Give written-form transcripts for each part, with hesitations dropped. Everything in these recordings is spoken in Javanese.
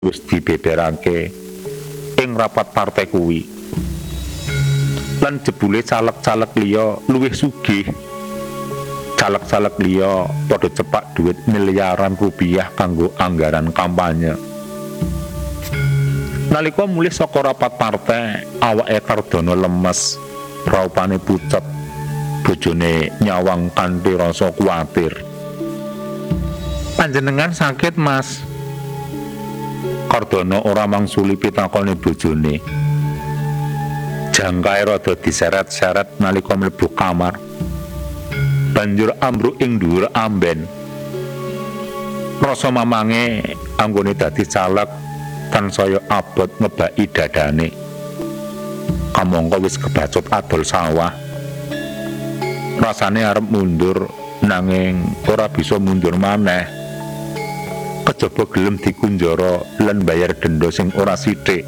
wis dibeberake ing rapat partai kuwi. Lan jebule caleg-caleg liya luwih sugih. Caleg-caleg liya padha cepak duit miliaran rupiah kanggo anggaran kampanye. Nalika mulih saka rapat partai, awake Cardano lemes, raupane pucet, bojone nyawang kanthi rasa kuwatir. "Panjenengan sakit, Mas?" Cardano ora mangsuli pitakone bojone. Jangkae rada diseret-seret nalika mlebu kamar. Banjur ambruk ing dhuwur amben. Rasa mamange anggone dadi caleg tansaya abot ngebaki dadane. Kamangka wis kebacut adol sawah. Rasane arep mundur nanging ora bisa mundur maneh. Kejaba gelem dikunjara lan bayar denda sing ora sithik.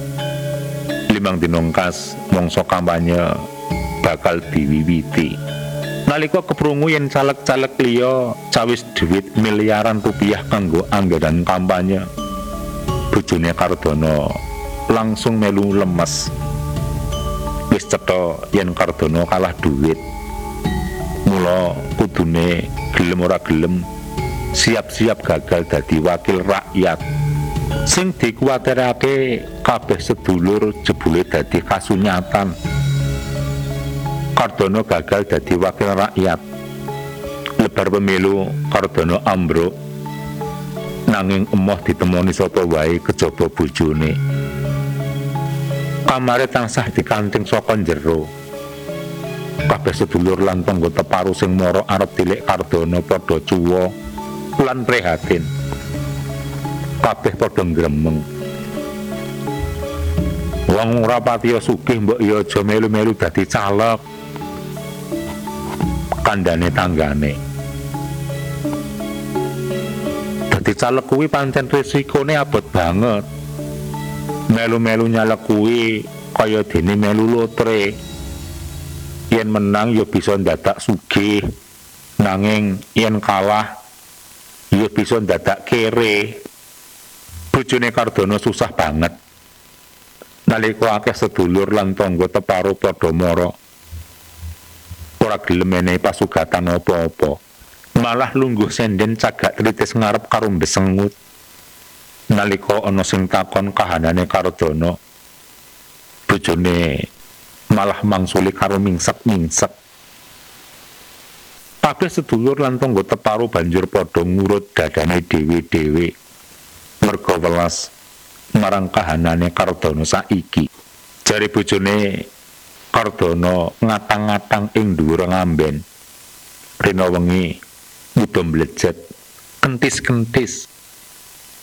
5 dina kas mangsa kampanye bakal diwiwiti. Nalika keprungu yen caleg-caleg liya cawis dhuwit miliaran rupiah kanggo anggaran kampanye, bojone Cardano langsung melu lemes. Wis cetha yen Cardano kalah dhuwit. Mula kudune gelem ora gelem siap-siap gagal dadi wakil rakyat. Sing dikuwatirake kabeh sedulur jebule dadi kasunyatan. Cardano gagal dadi wakil rakyat. Lebar pemilu Cardano ambruk. Nanging emoh ditemoni sapa wae kejaba bojone. Kamare tansah dikanting saka njero. Kabeh sedulur lan tangga teparu sing mara arep tilik Cardano padha cuwa lan prihatin. Kabeh padha gremeng. Wong ora patiya sugih mbok ya aja melu-melu dadi caleg. Kandhane tanggane. Dadi caleg kuwi pancen risikone abot banget. Melu-melu nyalek kuwi kaya dene melu lotre. Yen menang ya bisa ndadak sugih. Nanging yen kalah ya bisa ndadak kere. Bojone Cardano susah banget. Nalika akeh sedulur lan tangga teparo padha mara, ora gelem menehi pasugatan apa-apa. Malah lungguh senden cagak tritis ngarep karo mbesengut. Nalika ana sing takon kahanane Cardano, bojone malah mangsuli karo mingsek-mingsek. Kabeh sedulur lan tangga teparo banjur padha ngurut dadane dhewe-dhewe. Merga welas marang kahanane Cardano saiki. Jare bojone Cardano ngatang-ngatang ing dhuwur ngamben. Rina wengi udo mlejet kentis-kentis